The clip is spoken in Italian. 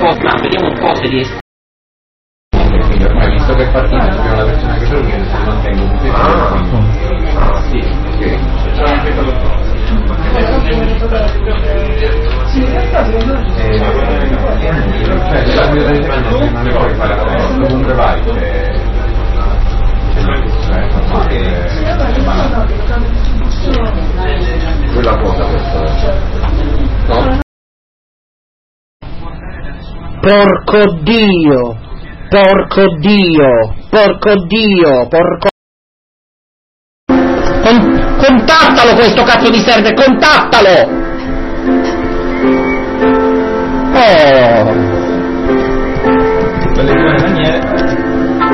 ma vediamo un po' se riesco. Quindi ormai visto che partita abbiamo la versione che per se mantengo tutti sì, ok. Cioè la mia non ne puoi fare adesso, comunque vai, quella cosa questa, no? Porco Dio, porco Dio, porco Dio, porco... Contattalo questo cazzo di server, contattalo! Oh!